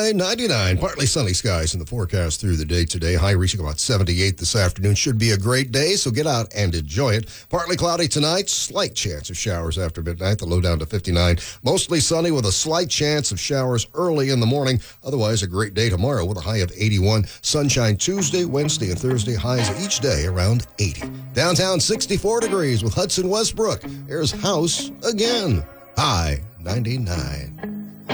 high 99. Partly sunny skies in the forecast through the day today. High reaching about 78 this afternoon. Should be a great day, so get out and enjoy it. Partly cloudy tonight. Slight chance of showers after midnight. The low down to 59. Mostly sunny with a slight chance of showers early in the morning. Otherwise, a great day tomorrow with a high of 81. Sunshine Tuesday, Wednesday, and Thursday. Highs each day around 80. Downtown 64 degrees with Hudson Westbrook. Here's House again. High 99.